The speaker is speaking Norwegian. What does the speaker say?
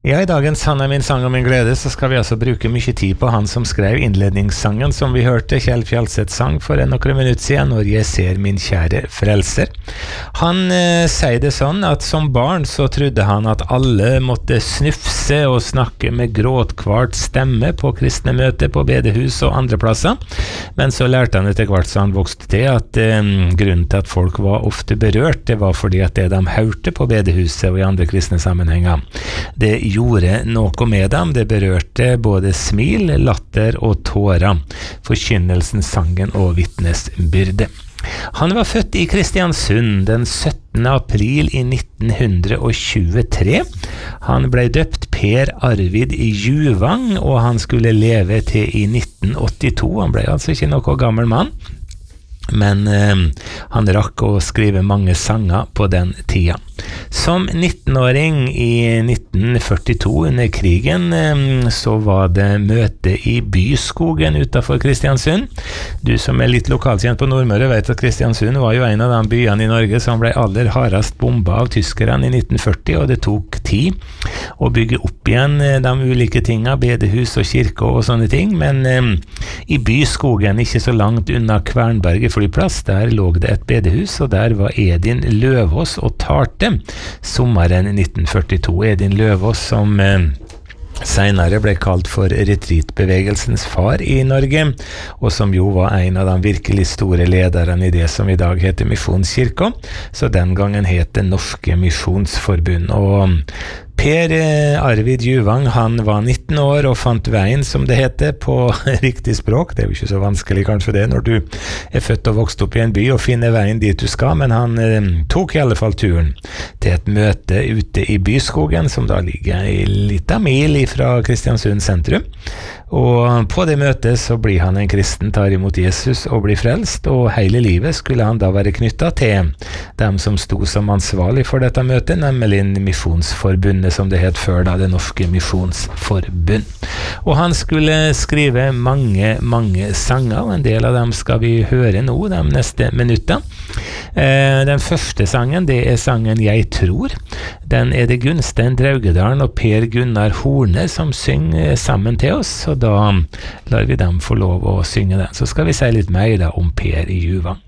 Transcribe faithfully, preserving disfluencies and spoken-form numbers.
Ja, i dagens Han er min sang og min glede så skal vi altså bruke mye tid på han som skrev innledningssangen som vi hørte, Kjell Fjaldseths sang for en noen minutter siden, Når jeg ser min kjære frelser. Han eh, sier det sånn at som barn så trodde han at alle måtte snufse og snakke med gråtkvart stemme på kristne møter på bedehus og andre plasser, men så lærte han etter hvert så han vokste til at eh, grunnen til at folk var ofte berørt, det var fordi at det de hørte på bedehuset og i andre kristne sammenhenger, det gjorde noe med dem, det berørte både smil, latter og tårer, forkynnelsen, sangen og vittnesbyrde. Han var født i Kristiansund den syttende april i nitten tjuetre. Han ble døpt Per Arvid Juvang, og han skulle leve til i nitten åttito. Han ble altså ikke noe gammel mann, men eh, han rakk å skrive mange sanger på den tida. Som nittenåring i nitten førtito under krigen eh, så var det møte i Byskogen utenfor Kristiansund. Du som er litt lokalkjent på Nordmøre vet at Kristiansund var jo en av de byene i Norge som ble aller hardest bomba av tyskerne i nitten førti, og det tok tid å bygge opp igjen de ulike tinga, bedehus og kirker og sånne ting, men eh, i Byskogen, ikke så langt unna Kvernberget flyplass, der lå det et bedehus, og der var Edin Løvaas og talte sommeren nitten førtito. Edin Løvaas som eh, senere ble kalt for retreatbevegelsens far i Norge, og som jo var en av de virkelig store lederne i det som i dag heter Misjonskirka, så den gangen het det Norske Misjonsforbund. Og Per Arvid Juvang, han var nitten år og fant veien, som det heter, på riktig språk. Det er jo ikke så vanskelig kanskje det, når du er født og vokst opp i en by og finner veien dit du skal, men han eh, tok i alle fall turen til et møte ute i Byskogen, som da ligger i litt av mil fra Kristiansund sentrum. Og på det møtet så blir han en kristen, tar imot Jesus og blir frelst, og hele livet skulle han da være knyttet til dem som sto som ansvarlig for dette møtet, nemlig Misjonsforbundet, som det het før da, det Norske Misjonsforbund. Og han skulle skrive mange, mange sanger, og en del av dem skal vi høre nå, de neste minutter. Eh, den første sangen, det er sangen Jeg tror. Den er det Gunstein Draugedalen og Per Gunnar Horne som synger sammen til oss, og da lar vi dem få lov å synge den. Så skal vi si litt mer da om Per Juvang.